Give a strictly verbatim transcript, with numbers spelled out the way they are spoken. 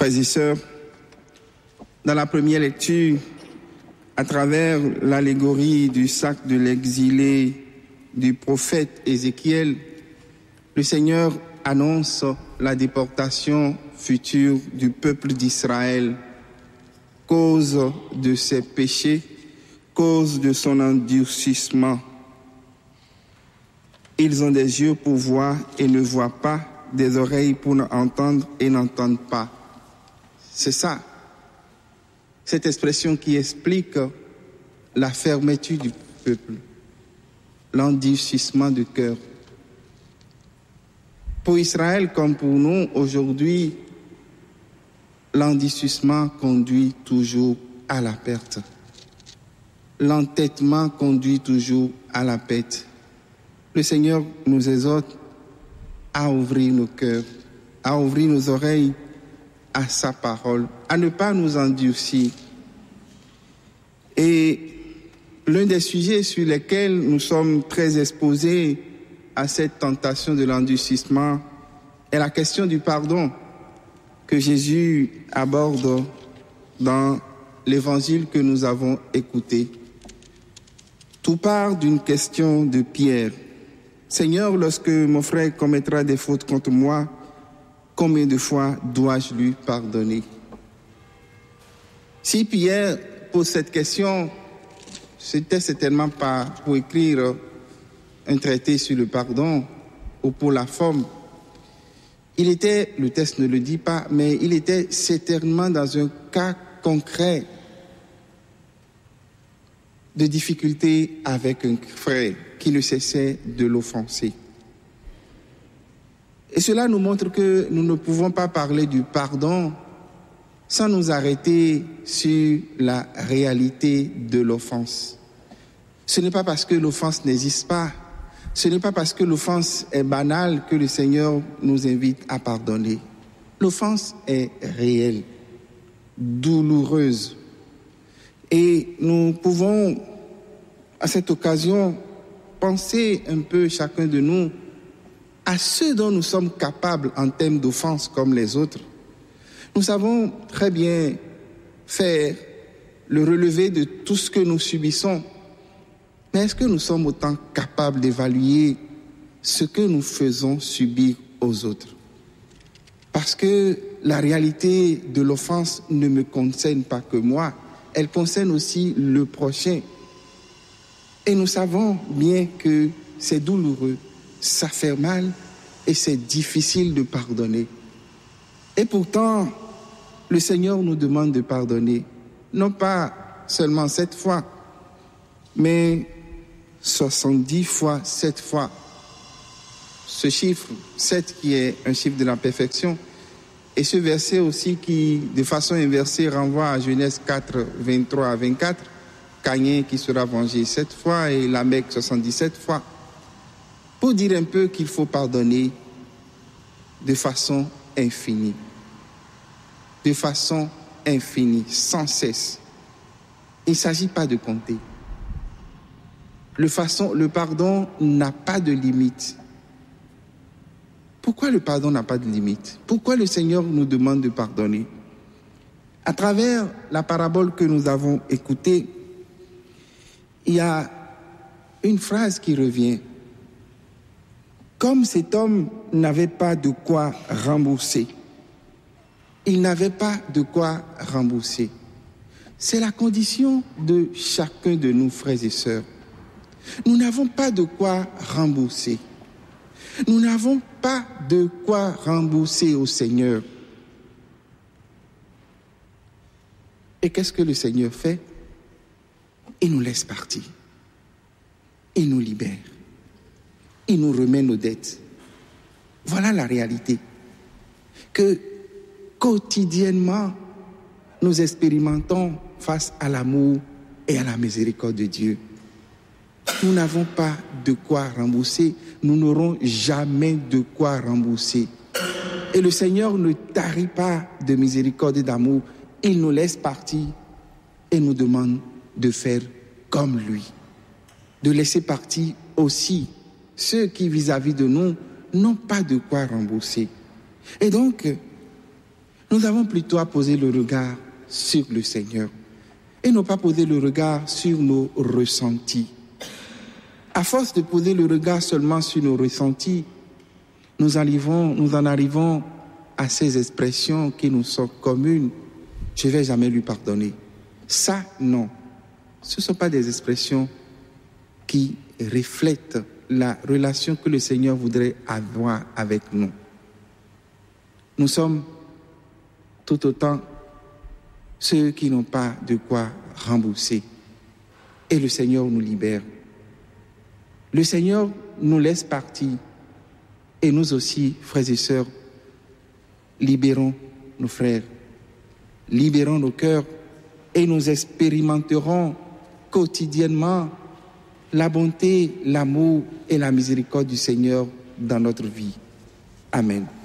Frères et sœurs, dans la première lecture, à travers l'allégorie du sac de l'exilé du prophète Ézéchiel, le Seigneur annonce la déportation future du peuple d'Israël, cause de ses péchés, cause de son endurcissement. Ils ont des yeux pour voir et ne voient pas, des oreilles pour entendre et n'entendent pas. C'est ça, cette expression qui explique la fermeture du peuple, l'endurcissement du cœur. Pour Israël comme pour nous, aujourd'hui, l'endurcissement conduit toujours à la perte. L'entêtement conduit toujours à la perte. Le Seigneur nous exhorte à ouvrir nos cœurs, à ouvrir nos oreilles à sa parole, à ne pas nous endurcir. Et l'un des sujets sur lesquels nous sommes très exposés à cette tentation de l'endurcissement est la question du pardon que Jésus aborde dans l'évangile que nous avons écouté. Tout part d'une question de Pierre. Seigneur, lorsque mon frère commettra des fautes contre moi, combien de fois dois-je lui pardonner? Si Pierre pose cette question, c'était certainement pas pour écrire un traité sur le pardon ou pour la forme. Il était, le texte ne le dit pas, mais il était certainement dans un cas concret de difficulté avec un frère qui ne cessait de l'offenser. Et cela nous montre que nous ne pouvons pas parler du pardon sans nous arrêter sur la réalité de l'offense. Ce n'est pas parce que l'offense n'existe pas, ce n'est pas parce que l'offense est banale que le Seigneur nous invite à pardonner. L'offense est réelle, douloureuse. Et nous pouvons, à cette occasion, penser un peu chacun de nous à ce dont nous sommes capables en termes d'offense comme les autres. Nous savons très bien faire le relevé de tout ce que nous subissons. Mais est-ce que nous sommes autant capables d'évaluer ce que nous faisons subir aux autres? Parce que la réalité de l'offense ne me concerne pas que moi, elle concerne aussi le prochain. Et nous savons bien que c'est douloureux, ça fait mal et c'est difficile de pardonner. Et pourtant, le Seigneur nous demande de pardonner, non pas seulement sept fois, mais soixante-dix fois, sept fois. Ce chiffre, sept qui est un chiffre de la perfection, et ce verset aussi qui, de façon inversée, renvoie à Genèse quatre, vingt-trois à vingt-quatre, Caïn qui sera vengé sept fois et Lamech soixante-dix-sept fois, pour dire un peu qu'il faut pardonner de façon infinie. De façon infinie, sans cesse. Il ne s'agit pas de compter. Le, façon, le pardon n'a pas de limite. Pourquoi le pardon n'a pas de limite? Pourquoi le Seigneur nous demande de pardonner? À travers la parabole que nous avons écoutée, il y a une phrase qui revient. Comme cet homme n'avait pas de quoi rembourser, il n'avait pas de quoi rembourser. C'est la condition de chacun de nous, frères et sœurs. Nous n'avons pas de quoi rembourser. Nous n'avons pas de quoi rembourser au Seigneur. Et qu'est-ce que le Seigneur fait? Il nous laisse partir. Il nous libère. Il nous remet nos dettes. Voilà la réalité. Que quotidiennement, nous expérimentons face à l'amour et à la miséricorde de Dieu. Nous n'avons pas de quoi rembourser. Nous n'aurons jamais de quoi rembourser. Et le Seigneur ne tarit pas de miséricorde et d'amour. Il nous laisse partir et nous demande de faire comme lui. De laisser partir aussi ceux qui, vis-à-vis de nous, n'ont pas de quoi rembourser. Et donc, Nous avons plutôt à poser le regard sur le Seigneur et non pas poser le regard sur nos ressentis. À force de poser le regard seulement sur nos ressentis, nous, arrivons, nous en arrivons à ces expressions qui nous sont communes. Je ne vais jamais lui pardonner. Ça, non. Ce ne sont pas des expressions qui reflètent la relation que le Seigneur voudrait avoir avec nous. Nous sommes tout autant ceux qui n'ont pas de quoi rembourser. Et le Seigneur nous libère. Le Seigneur nous laisse partir. Et nous aussi, frères et sœurs, libérons nos frères, libérons nos cœurs et nous expérimenterons quotidiennement la bonté, l'amour et la miséricorde du Seigneur dans notre vie. Amen.